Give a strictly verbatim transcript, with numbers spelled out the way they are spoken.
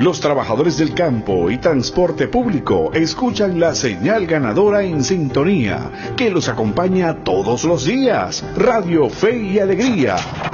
Los trabajadores del campo y transporte público escuchan la señal ganadora en sintonía, que los acompaña todos los días. Radio Fe y Alegría,